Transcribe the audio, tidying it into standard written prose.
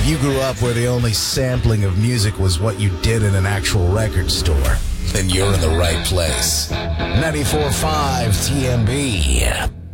you grew up where the only sampling of music was what you did in an actual record store, then you're in the right place. 94.5 TMB.